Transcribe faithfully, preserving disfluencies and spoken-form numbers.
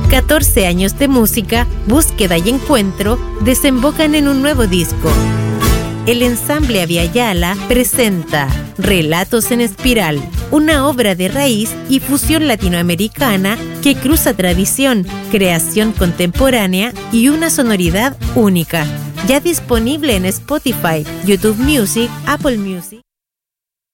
catorce años de música, búsqueda y encuentro desembocan en un nuevo disco. El ensamble Aviala presenta Relatos en Espiral, una obra de raíz y fusión latinoamericana que cruza tradición, creación contemporánea y una sonoridad única. Ya disponible en Spotify, YouTube Music, Apple Music.